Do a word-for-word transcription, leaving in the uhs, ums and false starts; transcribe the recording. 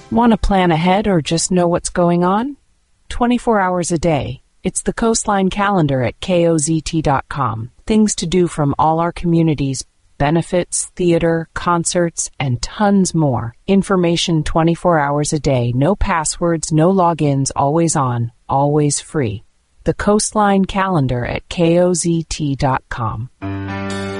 Want to plan ahead or just know what's going on? twenty-four hours a day. It's the Coastline Calendar at K O Z T dot com. Things to do from all our communities, benefits, theater, concerts, and tons more. Information twenty-four hours a day. No passwords, no logins, always on, always free. The Coastline Calendar at K O Z T dot com.